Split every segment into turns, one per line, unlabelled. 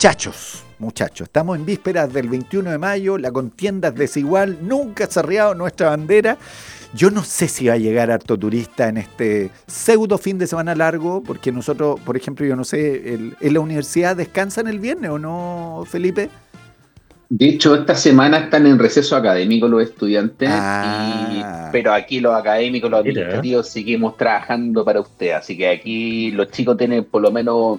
Muchachos, estamos en vísperas del 21 de mayo, la contienda es desigual, nunca se ha arriado nuestra bandera. Yo no sé si va a llegar harto turista en este pseudo fin de semana largo, porque nosotros, por ejemplo, yo no sé, ¿en la universidad descansan el viernes o no, Felipe?
De hecho, esta semana están en receso académico los estudiantes,
Ah,
pero aquí los académicos, los
Mira,
administrativos, seguimos trabajando para usted. Así que aquí los chicos tienen por lo menos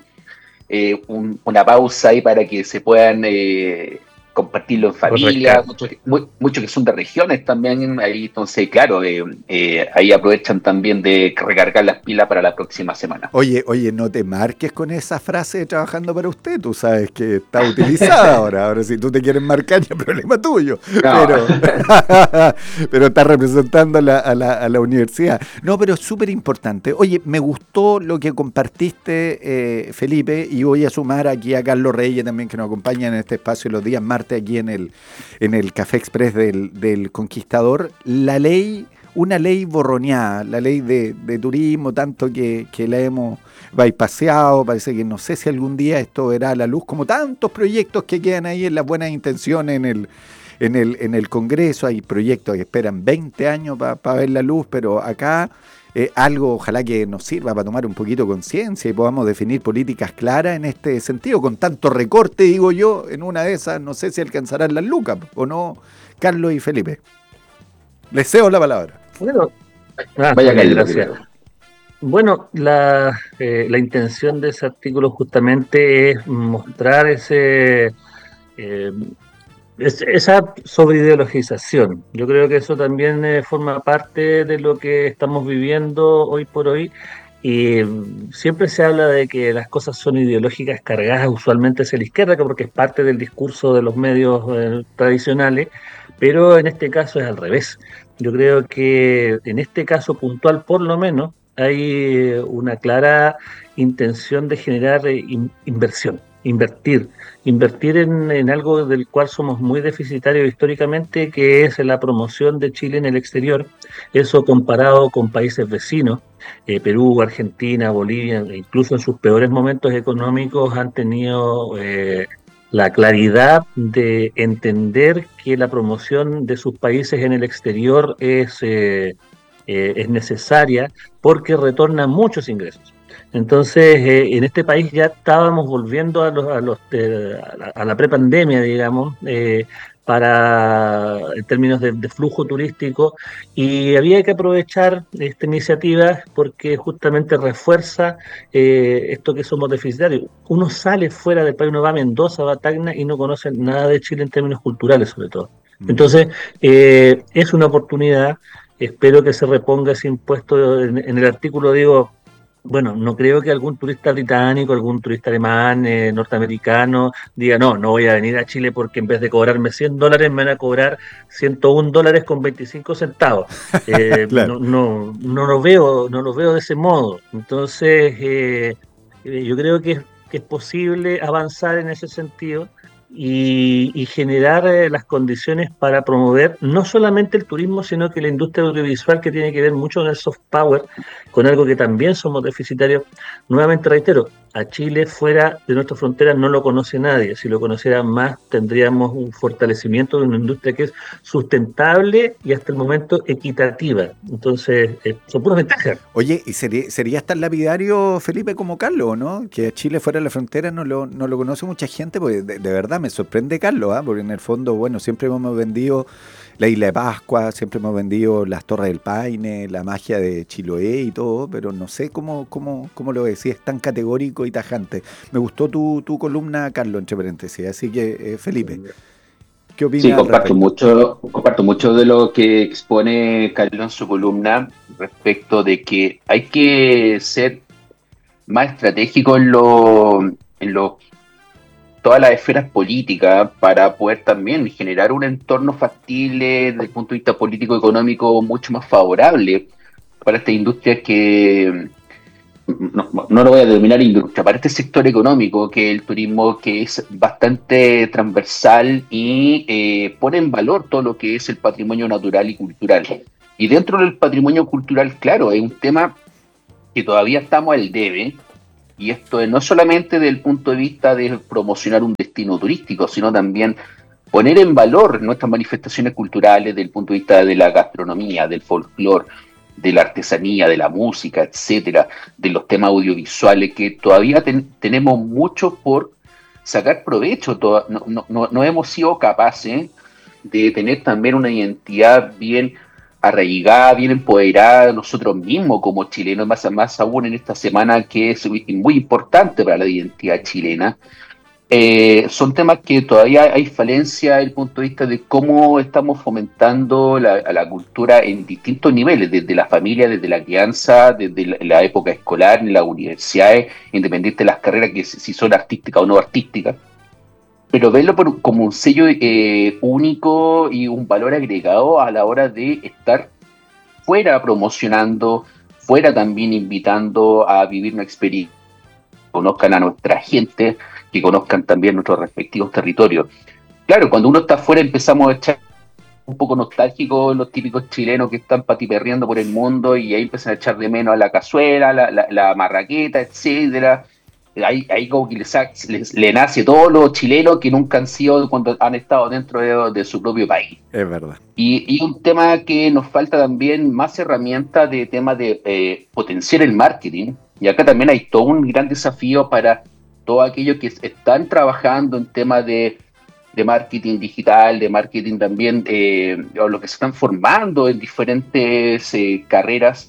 una pausa ahí para que se puedan compartirlo en familia,
refrescar.
muchos que son de regiones también, ahí entonces, claro, ahí aprovechan también de recargar las pilas para la próxima semana.
oye, no te marques con esa frase de trabajando para usted, tú sabes que está utilizada ahora si tú te quieres marcar ya es problema tuyo,
No.
pero, pero está representando a la universidad. No, pero es súper importante. Oye, me gustó lo que compartiste, Felipe, y voy a sumar aquí a Carlos Reyes también, que nos acompaña en este espacio los días martes aquí en el Café Express del Conquistador. Una ley borroneada, la ley de turismo, tanto que la hemos bypaseado, parece que no sé si algún día esto verá la luz, como tantos proyectos que quedan ahí en las buenas intenciones en el Congreso. Hay proyectos que esperan 20 años para ver la luz, pero acá algo ojalá que nos sirva para tomar un poquito de conciencia y podamos definir políticas claras en este sentido. Con tanto recorte, digo yo, en una de esas no sé si alcanzarán las lucas o no, Carlos y Felipe. Les cedo la palabra.
Bueno,
Vaya
bien,
Carlos
gracias.
primero.
Bueno, la intención de ese artículo justamente es mostrar eh, esa sobreideologización. Yo creo que eso también forma parte de lo que estamos viviendo hoy por hoy. Y siempre se habla de que las cosas son ideológicas cargadas usualmente hacia la izquierda, porque es parte del discurso de los medios tradicionales, pero en este caso es al revés. Yo creo que en este caso puntual, por lo menos, hay una clara intención de generar inversión, invertir en algo del cual somos muy deficitarios históricamente, que es la promoción de Chile en el exterior. Eso comparado con países vecinos, Perú, Argentina, Bolivia, e incluso en sus peores momentos económicos han tenido la claridad de entender que la promoción de sus países en el exterior es necesaria porque retorna muchos ingresos. Entonces, en este país ya estábamos volviendo a la prepandemia, digamos, en términos de flujo turístico, y había que aprovechar esta iniciativa porque justamente refuerza esto que somos deficitarios. Uno sale fuera del país, uno va a Mendoza, va a Tacna y no conoce nada de Chile en términos culturales, sobre todo. Entonces, es una oportunidad. Espero que se reponga ese impuesto. En el artículo digo, bueno, no creo que algún turista británico, algún turista alemán, norteamericano, diga, no, no voy a venir a Chile porque en vez de cobrarme $100 me van a cobrar $101 con 25 centavos.
Claro.
No lo veo de ese modo. Entonces, yo creo que es posible avanzar en ese sentido y generar las condiciones para promover no solamente el turismo, sino que la industria audiovisual, que tiene que ver mucho con el soft power, con algo que también somos deficitarios. Nuevamente reitero, a Chile fuera de nuestras fronteras no lo conoce nadie. Si lo conociera más, tendríamos un fortalecimiento de una industria que es sustentable y hasta el momento equitativa. Entonces, son puras ventajas.
Oye, ¿y sería tan lapidario, Felipe, como Carlos, no? Que a Chile fuera de la frontera no lo conoce mucha gente, porque de verdad me sorprende Carlos, porque en el fondo, bueno, siempre hemos vendido la Isla de Pascua, siempre hemos vendido las Torres del Paine, la magia de Chiloé y todo, pero no sé cómo lo ves, si es tan categórico y tajante. Me gustó tu columna, Carlos, entre paréntesis, así que, Felipe, ¿qué
Sí,
opinas al respecto?
comparto mucho de lo que expone Carlos en su columna respecto de que hay que ser más estratégico en todas las esferas políticas para poder también generar un entorno factible desde el punto de vista político-económico mucho más favorable para estas industrias que, no lo voy a denominar industria, para este sector económico que es el turismo, que es bastante transversal y pone en valor todo lo que es el patrimonio natural y cultural. Y dentro del patrimonio cultural, claro, es un tema que todavía estamos al debe, Y esto no solamente desde el punto de vista de promocionar un destino turístico, sino también poner en valor nuestras manifestaciones culturales desde el punto de vista de la gastronomía, del folclore, de la artesanía, de la música, etcétera, de los temas audiovisuales, que todavía tenemos mucho por sacar provecho. No hemos sido capaces de tener también una identidad bien arraigada, bien empoderada nosotros mismos como chilenos, más aún en esta semana que es muy importante para la identidad chilena. Son temas que todavía hay falencia desde el punto de vista de cómo estamos fomentando a la cultura en distintos niveles, desde la familia, desde la crianza, desde la época escolar, en las universidades, independiente de las carreras, que si son artísticas o no artísticas, pero verlo como un sello único y un valor agregado a la hora de estar fuera promocionando, fuera también invitando a vivir una experiencia, que conozcan a nuestra gente, que conozcan también nuestros respectivos territorios. Claro, cuando uno está afuera empezamos a echar un poco nostálgicos los típicos chilenos que están patiperreando por el mundo y ahí empiezan a echar de menos a la cazuela, la marraqueta, etcétera. Ahí como que le nace todos los chilenos que nunca han sido cuando han estado dentro de su propio país.
Es verdad.
Y un tema que nos falta también más herramientas de tema de potenciar el marketing. Y acá también hay todo un gran desafío para todos aquellos que están trabajando en temas de marketing digital, de marketing también, o los que se están formando en diferentes carreras,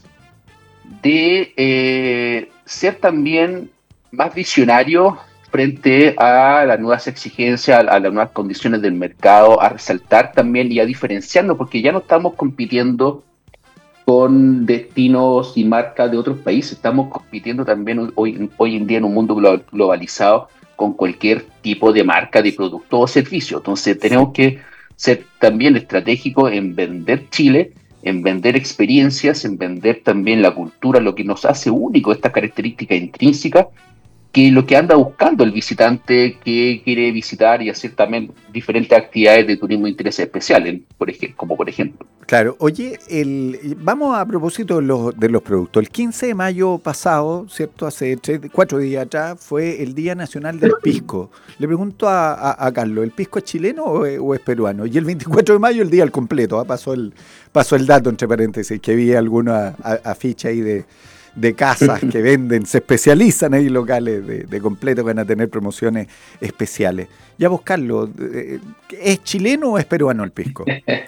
de ser también más visionario frente a las nuevas exigencias, a las nuevas condiciones del mercado, a resaltar también y a diferenciarnos, porque ya no estamos compitiendo con destinos y marcas de otros países, estamos compitiendo también hoy en día en un mundo globalizado con cualquier tipo de marca, de producto o servicio. Entonces tenemos que ser también estratégicos en vender Chile, en vender experiencias, en vender también la cultura, lo que nos hace único, esta característica intrínseca, que lo que anda buscando el visitante que quiere visitar y hacer también diferentes actividades de turismo de interés especial, como por ejemplo.
Claro, oye, vamos a propósito de los productos. El 15 de mayo pasado, ¿cierto? Hace 4 días atrás, fue el Día Nacional del Pisco. Le pregunto a Carlos, ¿el pisco es chileno o es peruano? Y el 24 de mayo, el día al completo, pasó el dato, entre paréntesis, que vi alguna aficha ahí de casas que venden, se especializan ahí locales de completo, van a tener promociones especiales. Ya vos, Carlos, ¿es chileno o es peruano el pisco?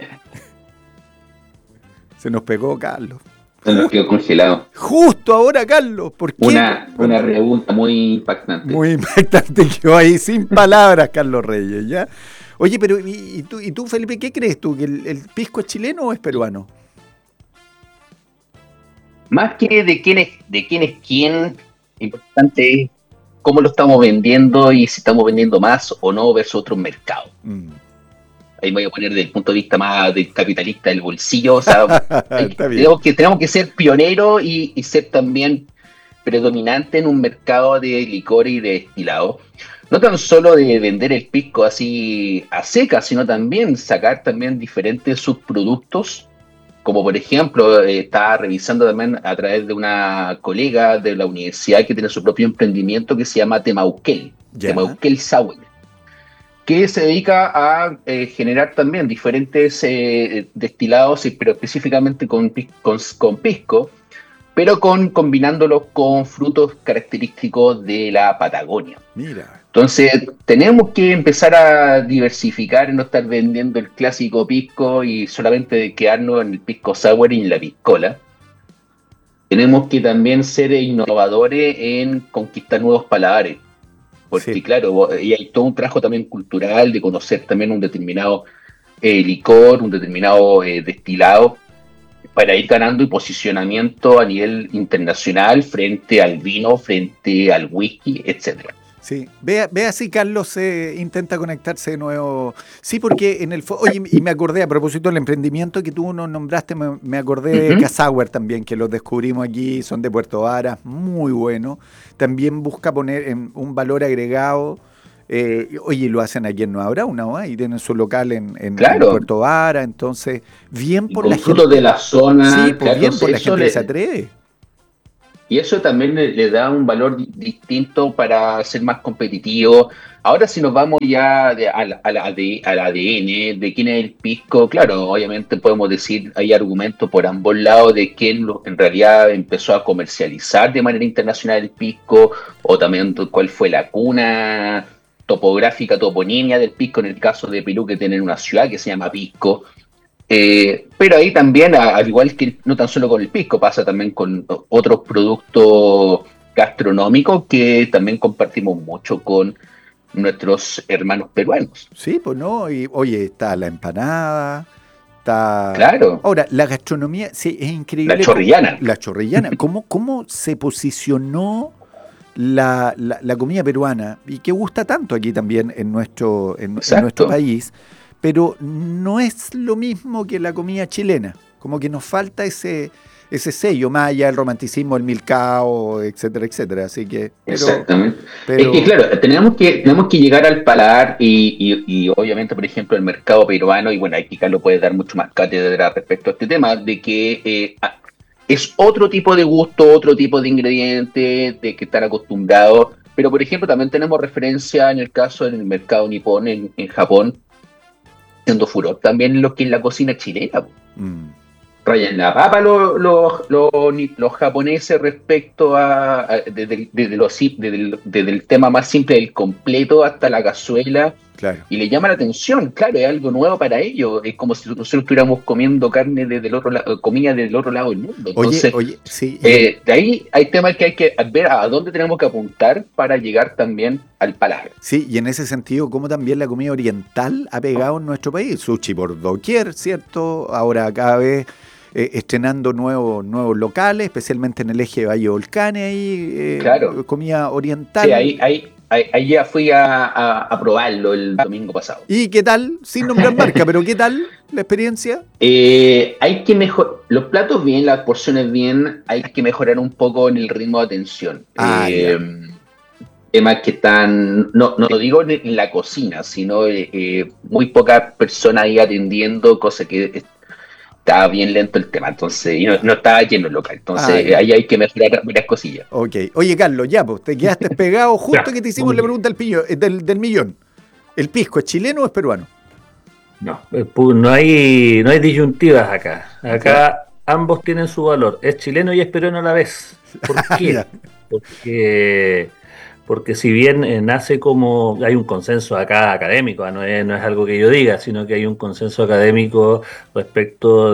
Se nos pegó Carlos.
Se nos quedó congelado.
Justo ahora, Carlos, ¿por qué?
Una pregunta muy impactante.
Muy impactante, quedó ahí sin palabras, Carlos Reyes, ¿ya? Oye, pero ¿y tú, Felipe, qué crees tú? ¿Que el pisco es chileno o es peruano?
Más que de quién es quién, importante es cómo lo estamos vendiendo y si estamos vendiendo más o no versus otros mercados. Ahí me voy a poner desde el punto de vista más del capitalista del bolsillo. O sea, tenemos que ser pioneros y ser también predominante en un mercado de licor y de destilado. No tan solo de vender el pisco así a seca, sino también sacar también diferentes subproductos. Como por ejemplo, estaba revisando también a través de una colega de la universidad que tiene su propio emprendimiento que se llama Temauquel, Temauquel Sour, que se dedica a generar también diferentes destilados, pero específicamente con pisco, pero combinándolos con frutos característicos de la Patagonia.
Mira.
Entonces, tenemos que empezar a diversificar y no estar vendiendo el clásico pisco y solamente quedarnos en el pisco sour y en la piscola. Tenemos que también ser innovadores en conquistar nuevos paladares. Porque sí, claro, y hay todo un trabajo también cultural de conocer también un determinado licor, un determinado destilado, para ir ganando y posicionamiento a nivel internacional frente al vino, frente al whisky, etcétera.
Sí, vea si Carlos intenta conectarse de nuevo. Sí, porque en el... Oye, y me acordé, a propósito del emprendimiento que tú nos nombraste, me acordé de Casauer también, que los descubrimos aquí, son de Puerto Varas, muy bueno. También busca poner un valor agregado. Oye, lo hacen aquí en Nueva Brauna, ¿no? Y tienen su local en Puerto Varas, entonces, bien por la gente.
De la zona.
Sí, pues claro, bien por la gente que se atreve.
Y eso también le da un valor distinto para ser más competitivo. Ahora si nos vamos ya al ADN de quién es el pisco, claro, obviamente podemos decir, hay argumentos por ambos lados de quién en realidad empezó a comercializar de manera internacional el pisco, o también cuál fue la cuna topográfica, toponimia del pisco, en el caso de Perú, que tiene una ciudad que se llama Pisco. Pero ahí también, al igual que no tan solo con el pisco, pasa también con otros productos gastronómicos que también compartimos mucho con nuestros hermanos peruanos.
Sí, pues no, y oye, está la empanada, está...
Claro,
Ahora, la gastronomía, sí, es
la
increíble
chorrillana.
la chorrillana, cómo se posicionó la comida peruana y que gusta tanto aquí también en nuestro
Exacto.
país, pero no es lo mismo que la comida chilena, como que nos falta ese sello, más allá del romanticismo, el milcao, etcétera, etcétera, así que,
Exactamente. Es que,
pero,
claro, tenemos que llegar al paladar y obviamente, por ejemplo, el mercado peruano, y bueno, aquí Carlos puede dar mucho más cátedra respecto a este tema, de que es otro tipo de gusto, otro tipo de ingrediente, de que estar acostumbrado. Pero, por ejemplo, también tenemos referencia en el caso del mercado nipón en Japón, siendo furor también lo que es la cocina chilena.
mm,
Rayan la papa los japoneses respecto desde el tema más simple del completo hasta la cazuela,
claro.
y le llama la atención, claro, es algo nuevo para ellos, es como si nosotros estuviéramos comiendo carne desde el otro lado, comida del otro lado del mundo. Entonces,
Oye, sí,
de ahí hay temas que hay que ver a dónde tenemos que apuntar para llegar también al paladar.
sí, y en ese sentido, como también la comida oriental ha pegado en nuestro país. Sushi por doquier, ¿cierto? Ahora cada vez estrenando nuevos locales, especialmente en el eje de Valle Volcanes, ahí,
Claro,
comida
sí,
oriental.
ahí ya fui a probarlo el domingo pasado.
¿Y qué tal? Sin nombrar marca, pero ¿qué tal la experiencia?
Hay que mejorar los platos bien, las porciones bien, hay que mejorar un poco en el ritmo de atención.
Ah, ya.
Temas que están, no lo digo en la cocina, sino muy pocas personas ahí atendiendo, cosa que estaba bien lento el tema, entonces, y no estaba lleno el local,
Ah,
entonces
ya.
ahí hay que mejorar varias cosillas.
Ok. Oye, Carlos, ya, pues te quedaste pegado justo
Ya,
que te hicimos la
oye,
pregunta del millón. ¿El pisco es chileno o es peruano?
no, no hay disyuntivas acá.
Ya.
Acá ambos tienen su valor. Es chileno y es peruano a la vez. ¿Por
Ah, ya.
qué? Porque Porque si bien nace como, hay un consenso acá académico, no es algo que yo diga, sino que hay un consenso académico respecto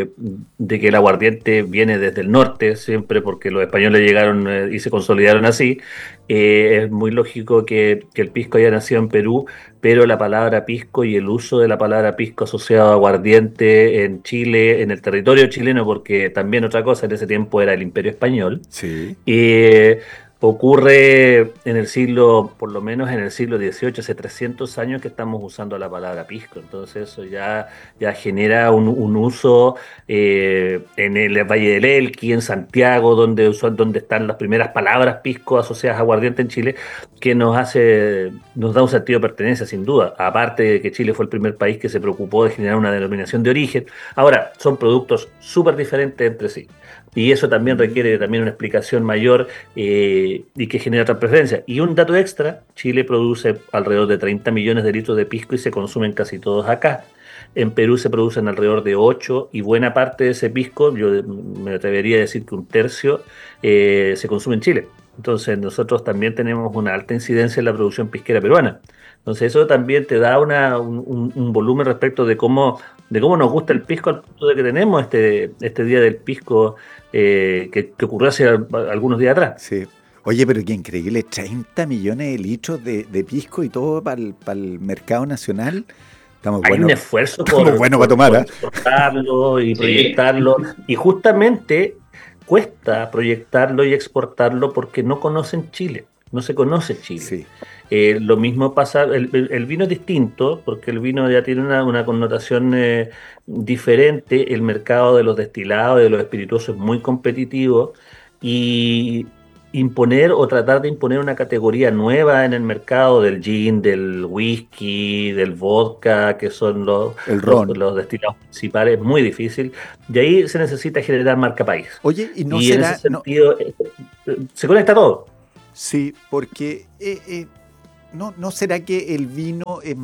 de que el aguardiente viene desde el norte, siempre porque los españoles llegaron y se consolidaron así. Es muy lógico que el pisco haya nacido en Perú, pero la palabra pisco y el uso de la palabra pisco asociado a aguardiente en Chile, en el territorio chileno, porque también otra cosa en ese tiempo era el Imperio Español.
Sí.
eh, Ocurre en el siglo, por lo menos en el siglo XVIII, hace 300 años que estamos usando la palabra pisco. Entonces eso ya genera un uso en el Valle del Elqui, en Santiago, donde están las primeras palabras pisco asociadas a aguardiente en Chile, que nos da un sentido de pertenencia sin duda. Aparte de que Chile fue el primer país que se preocupó de generar una denominación de origen. Ahora, son productos súper diferentes entre sí. Y eso también requiere también una explicación mayor y que genera otra preferencia. Y un dato extra, Chile produce alrededor de 30 millones de litros de pisco y se consumen casi todos acá. En Perú se producen alrededor de 8 y buena parte de ese pisco, yo me atrevería a decir que un tercio, se consume en Chile. Entonces nosotros también tenemos una alta incidencia en la producción pisquera peruana. Entonces eso también te da un volumen respecto de cómo nos gusta el pisco al punto de que tenemos este día del pisco que ocurrió hace algunos días atrás.
Sí. Oye, pero qué increíble, 30 millones de litros de pisco y todo para el mercado nacional.
Hay un esfuerzo
Estamos
por,
buenos para
por,
tomar,
por
¿ah?
exportarlo y
Sí,
proyectarlo, y justamente cuesta proyectarlo y exportarlo porque no conocen Chile, no se conoce Chile.
Sí.
Lo mismo pasa, el vino es distinto porque el vino ya tiene una connotación diferente, el mercado de los destilados y de los espirituosos es muy competitivo y imponer o tratar de imponer una categoría nueva en el mercado del gin, del whisky, del vodka, que son
el ron.
los destilados principales, muy difícil. De ahí se necesita generar marca país.
Oye, y no
Y en ese
será, no,
sentido, se conecta todo.
sí, porque no será que el vino es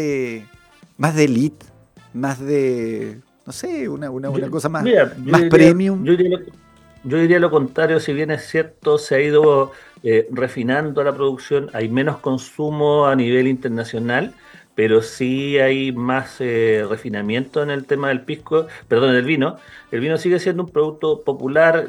más de elite, más de, no sé, una cosa más,
Mira,
más premium.
yo diría lo contrario, si bien es cierto, se ha ido refinando la producción, hay menos consumo a nivel internacional, pero sí hay más refinamiento en el tema del pisco, perdón, del vino. El vino sigue siendo un producto popular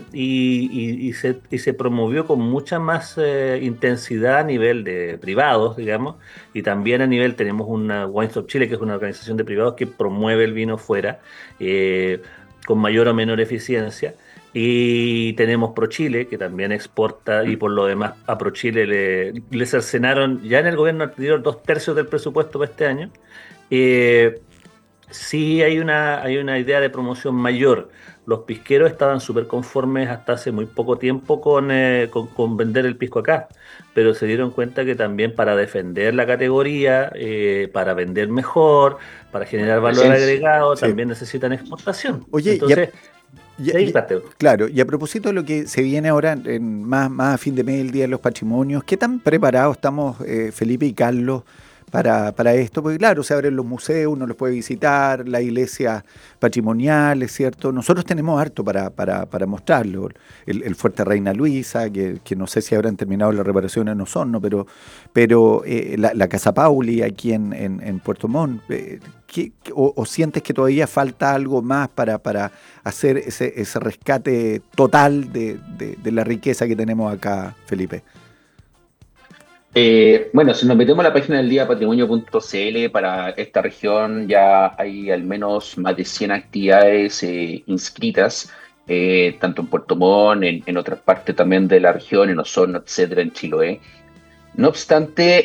y se promovió con mucha más intensidad a nivel de privados, digamos, y también a nivel, tenemos una Wine Stop Chile, que es una organización de privados que promueve el vino fuera. Con mayor o menor eficiencia. Y tenemos ProChile, que también exporta, y por lo demás a ProChile le cercenaron ya en el gobierno anterior 2/3 del presupuesto para este año. Eh, sí hay una idea de promoción mayor. Los pisqueros estaban súper conformes hasta hace muy poco tiempo con vender el pisco acá, pero se dieron cuenta que también para defender la categoría, para vender mejor, para generar valor
Presencia.
agregado,
Sí.
también necesitan exportación.
Oye,
Entonces,
y-
de ahí
y-
parte.
claro, y a propósito de lo que se viene ahora, más a fin de mes, el Día de los Patrimonios, ¿qué tan preparados estamos, Felipe y Carlos, para esto? Porque claro, se abren los museos, uno los puede visitar, la iglesia patrimonial, es cierto. Nosotros tenemos harto para mostrarlo. El Fuerte Reina Luisa, que no sé si habrán terminado las reparaciones en Osorno, pero la Casa Pauli aquí en Puerto Montt. O sientes que todavía falta algo más para hacer ese rescate total de la riqueza que tenemos acá, Felipe?
Bueno, si nos metemos a la página del día patrimonio.cl, para esta región ya hay al menos más de 100 actividades inscritas, tanto en Puerto Montt, en otras partes también de la región, en Osorno, etcétera, en Chiloé. No obstante,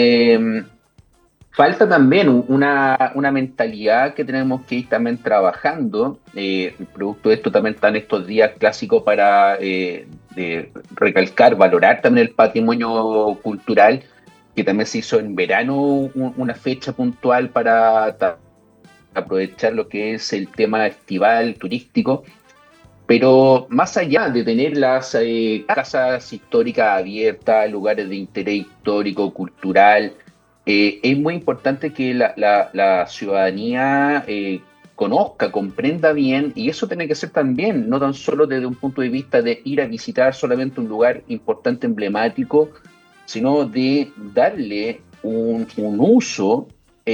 falta también una mentalidad que tenemos que ir también trabajando. El producto de esto también están estos días clásicos para de recalcar, valorar también el patrimonio cultural, que también se hizo en verano una fecha puntual para aprovechar lo que es el tema estival, turístico. Pero más allá de tener las casas históricas abiertas, lugares de interés histórico, cultural, es muy importante que la ciudadanía conozca, comprenda bien, y eso tiene que ser también, no tan solo desde un punto de vista de ir a visitar solamente un lugar importante, emblemático, sino de darle un uso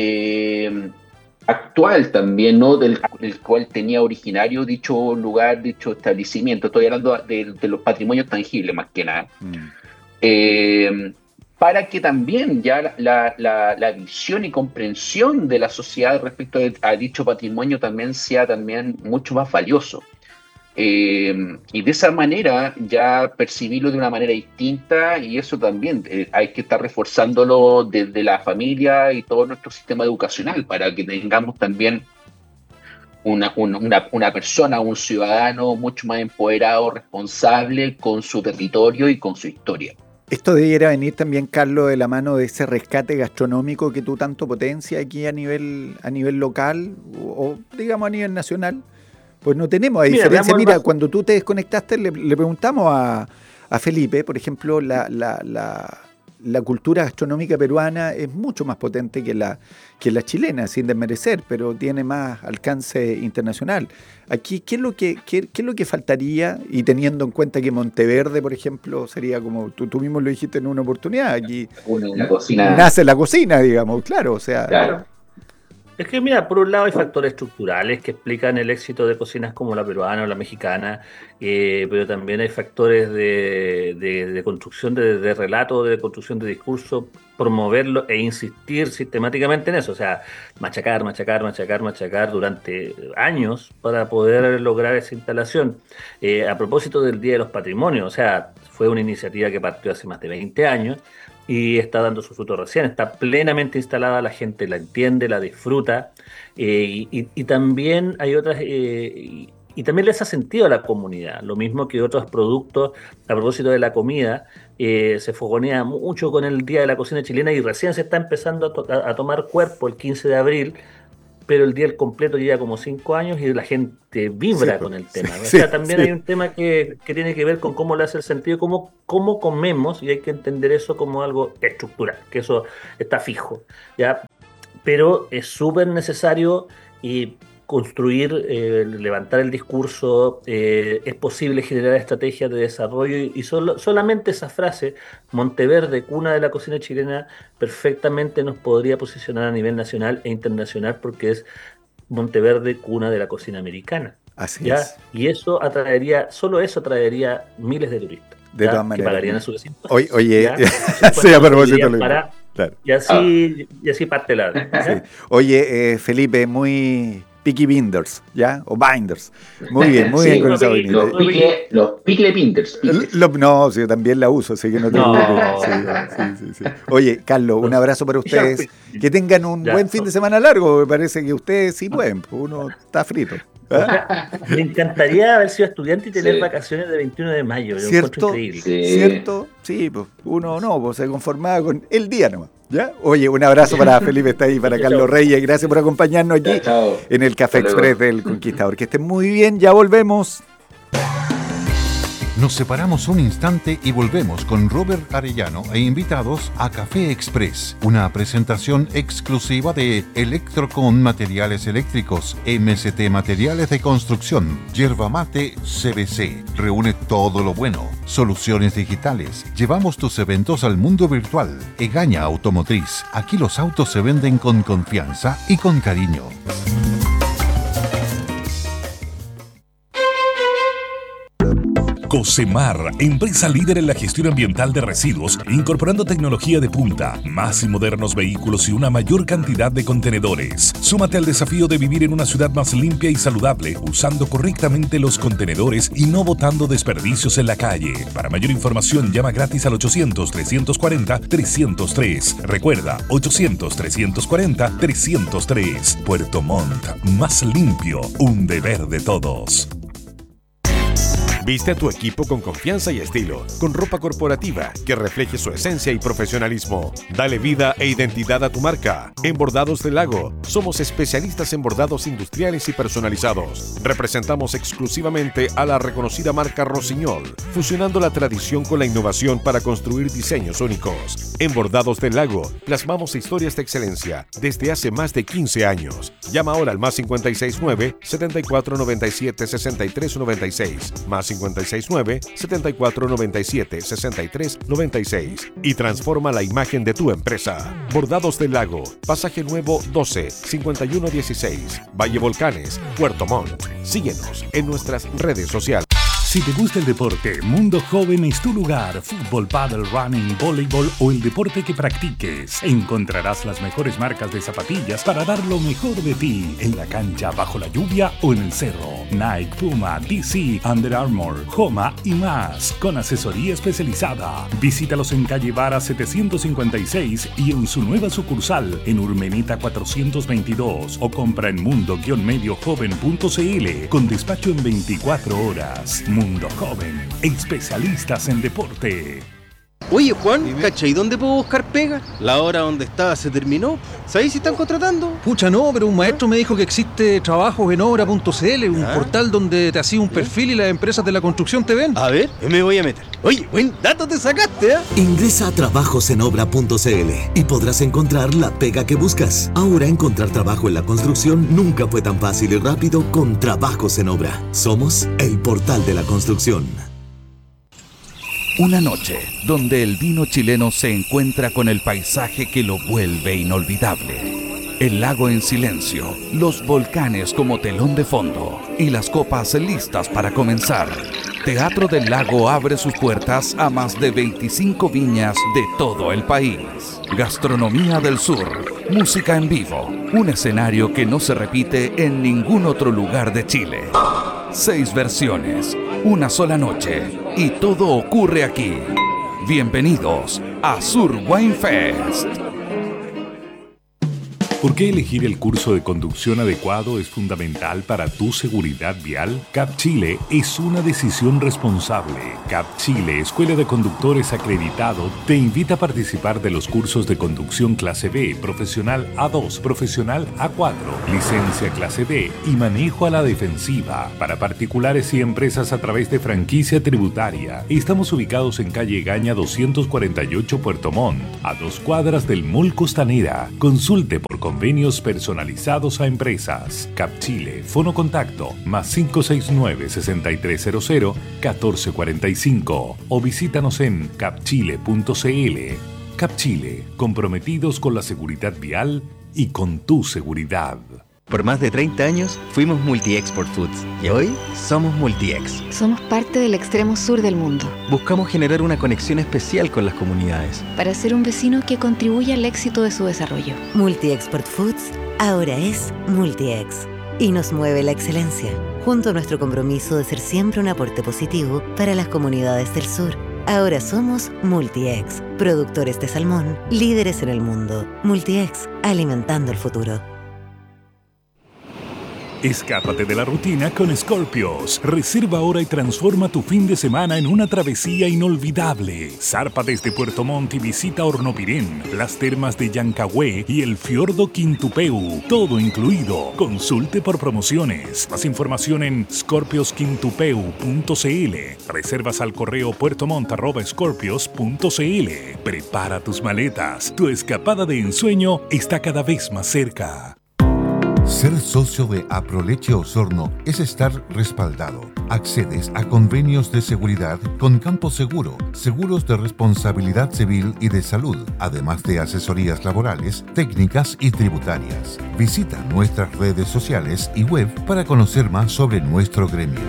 actual también, ¿no? Del cual tenía originario dicho lugar, dicho establecimiento. Estoy hablando de los patrimonios tangibles más que nada.
Mm.
Eh, para que también ya la visión y comprensión de la sociedad respecto a dicho patrimonio también sea también mucho más valioso. Y de esa manera ya percibirlo de una manera distinta, y eso también hay que estar reforzándolo desde la familia y todo nuestro sistema educacional para que tengamos también una persona, un ciudadano mucho más empoderado, responsable con su territorio y con su historia.
Esto debiera venir también, Carlos, de la mano de ese rescate gastronómico que tú tanto potencias aquí a nivel local o digamos a nivel nacional. Pues no tenemos, a
Mira,
diferencia,
veamos el
mira,
vaso.
cuando tú te desconectaste le preguntamos a Felipe, por ejemplo, la cultura gastronómica peruana es mucho más potente que la chilena, sin desmerecer, pero tiene más alcance internacional. Aquí, qué es lo que faltaría? Y teniendo en cuenta que Monteverde, por ejemplo, sería como tú mismo lo dijiste en una oportunidad, aquí
Uno en la cocina,
nace la cocina, digamos, claro, o sea,
claro.
Es que mira, por un lado hay factores estructurales que explican el éxito de cocinas como la peruana o la mexicana, pero también hay factores de construcción de relato, de construcción de discurso, promoverlo e insistir sistemáticamente en eso, o sea, machacar, machacar, machacar, machacar durante años para poder lograr esa instalación. A propósito del Día de los Patrimonios, o sea, fue una iniciativa que partió hace más de 20 años y está dando su fruto recién, está plenamente instalada, la gente la entiende, la disfruta, y también hay otras y también le hace sentido a la comunidad, lo mismo que otros productos. A propósito de la comida, se fogonea mucho con el Día de la Cocina Chilena y recién se está empezando a tomar cuerpo el 15 de abril, pero el día del completo lleva como 5 años y la gente vibra con el tema. O sea, también hay un tema que tiene que ver con cómo le hace el sentido, cómo comemos, y hay que entender eso como algo estructural, que eso está fijo, ¿ya? Pero es súper necesario y construir, levantar el discurso, es posible generar estrategias de desarrollo y solamente esa frase, Monteverde, cuna de la cocina chilena, perfectamente nos podría posicionar a nivel nacional e internacional porque es Monteverde, cuna de la cocina americana.
Así
¿ya?
es.
Y eso atraería, solo eso atraería miles de turistas.
De
¿ya?
todas
Que
maneras.
pagarían a su vecino.
Oye, sí, a propósito lo
para,
claro.
y así parte la.
Sí. Oye, Felipe, muy Peaky Blinders, ¿ya? O Binders. Muy bien con esa vainita.
Los pickle Pinders.
No, sí, yo también la uso, así que no te preocupes. Sí. Oye, Carlos, un abrazo para ustedes. Que tengan un buen fin de semana largo. Me parece que ustedes sí pueden. Uno está frito.
¿Ah? Me encantaría haber sido estudiante y tener vacaciones de 21 de mayo.
¿Cierto?
Increíble.
¿Cierto? Sí, pues uno no, pues se conformaba con el día nomás. ¿Ya? Oye, un abrazo para Felipe está ahí, para Carlos Reyes. Gracias por acompañarnos aquí en el Café Express del Conquistador. Que estén muy bien, ya volvemos.
Nos separamos un instante y volvemos con Robert Arellano e invitados a Café Express, una presentación exclusiva de Electrocon Materiales Eléctricos, MST Materiales de Construcción, Yerba Mate CBC. Reúne todo lo bueno. Soluciones digitales. Llevamos tus eventos al mundo virtual. Egaña Automotriz. Aquí los autos se venden con confianza y con cariño.
Cosemar, empresa líder en la gestión ambiental de residuos, incorporando tecnología de punta, más y modernos vehículos y una mayor cantidad de contenedores. Súmate al desafío de vivir en una ciudad más limpia y saludable, usando correctamente los contenedores y no botando desperdicios en la calle. Para mayor información, llama gratis al 800-340-303. Recuerda, 800-340-303. Puerto Montt, más limpio, un deber de todos.
Viste a tu equipo con confianza y estilo, con ropa corporativa que refleje su esencia y profesionalismo. Dale vida e identidad a tu marca. En Bordados del Lago, somos especialistas en bordados industriales y personalizados. Representamos exclusivamente a la reconocida marca Rossignol, fusionando la tradición con la innovación para construir diseños únicos. En Bordados del Lago, plasmamos historias de excelencia desde hace más de 15 años. Llama ahora al más 569-7497-6396, más 569-7497-6396 y transforma la imagen de tu empresa. Bordados del Lago, Pasaje Nuevo 12, 5116, Valle Volcanes, Puerto Montt. Síguenos en nuestras redes sociales.
Si te gusta el deporte, Mundo Joven es tu lugar. Fútbol, pádel, running, voleibol o el deporte que practiques. Encontrarás las mejores marcas de zapatillas para dar lo mejor de ti. En la cancha, bajo la lluvia o en el cerro. Nike, Puma, DC, Under Armour, Homa y más. Con asesoría especializada. Visítalos en calle Vara 756 y en su nueva sucursal en Urmeneta 422. O compra en mundo-mediojoven.cl con despacho en 24 horas. Mundo Joven, especialistas en deporte.
Oye, Juan, ¿cachai? ¿Dónde puedo buscar pega? La hora donde estaba se terminó. ¿Sabéis si están contratando?
Pucha, no, pero un maestro me dijo que existe trabajos en obra.cl, un portal donde te hacía un perfil y las empresas de la construcción te ven.
A ver, me voy a meter. Oye, buen dato te sacaste, ¿eh?
Ingresa a trabajosenobra.cl y podrás encontrar la pega que buscas. Ahora encontrar trabajo en la construcción nunca fue tan fácil y rápido con Trabajos en Obra. Somos el portal de la construcción.
Una noche donde el vino chileno se encuentra con el paisaje que lo vuelve inolvidable. El lago en silencio, los volcanes como telón de fondo y las copas listas para comenzar. Teatro del Lago abre sus puertas a más de 25 viñas de todo el país. Gastronomía del Sur, música en vivo, un escenario que no se repite en ningún otro lugar de Chile. 6 versiones, una sola noche y todo ocurre aquí. Bienvenidos a Sur Wine Fest.
¿Por qué elegir el curso de conducción adecuado es fundamental para tu seguridad vial? CAP Chile es una decisión responsable. CAP Chile, Escuela de Conductores Acreditado, te invita a participar de los cursos de conducción clase B, profesional A2, profesional A4, licencia clase D y manejo a la defensiva para particulares y empresas a través de franquicia tributaria. Estamos ubicados en calle Gaña 248 Puerto Montt, a 2 cuadras del Mall Costanera. Consulte por convenios personalizados a empresas. CAP Chile, fono contacto más 569-6300-1445 o visítanos en capchile.cl. CAP Chile, comprometidos con la seguridad vial y con tu seguridad.
Por más de 30 años fuimos Multi-Export Foods y hoy somos Multi-Ex.
Somos parte del extremo sur del mundo.
Buscamos generar una conexión especial con las comunidades.
Para ser un vecino que contribuya al éxito de su desarrollo.
Multi-Export Foods ahora es Multi-Ex y nos mueve la excelencia, junto a nuestro compromiso de ser siempre un aporte positivo para las comunidades del sur. Ahora somos Multi-Ex, productores de salmón, líderes en el mundo. Multi-Ex, alimentando el futuro.
Escápate de la rutina con Scorpios. Reserva ahora y transforma tu fin de semana en una travesía inolvidable. Zarpa desde Puerto Montt y visita Hornopirén, las termas de Llancagüe y el fiordo Quintupeu. Todo incluido. Consulte por promociones. Más información en scorpiosquintupeu.cl. Reservas al correo puertomont@scorpios.cl. Prepara tus maletas. Tu escapada de ensueño está cada vez más cerca.
Ser socio de Aproleche Osorno es estar respaldado. Accedes a convenios de seguridad con Campo Seguro, seguros de responsabilidad civil y de salud, además de asesorías laborales, técnicas y tributarias. Visita nuestras redes sociales y web para conocer más sobre nuestro gremio.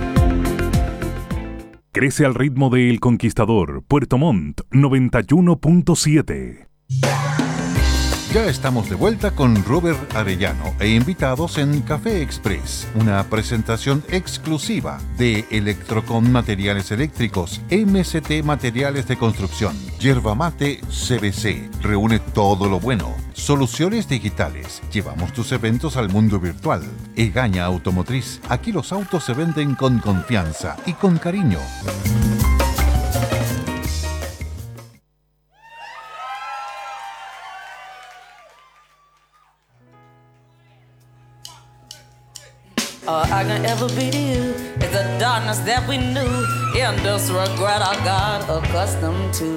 Crece al ritmo de El Conquistador, Puerto Montt 91.7.
Ya estamos de vuelta con Robert Arellano e invitados en Café Express, una presentación exclusiva de Electrocon Materiales Eléctricos, MST Materiales de Construcción, Yerba Mate CBC. Reúne todo lo bueno. Soluciones digitales. Llevamos tus eventos al mundo virtual. Egaña Automotriz. Aquí los autos se venden con confianza y con cariño.
All I can ever be to you is the darkness that we knew, and this regret I got accustomed to.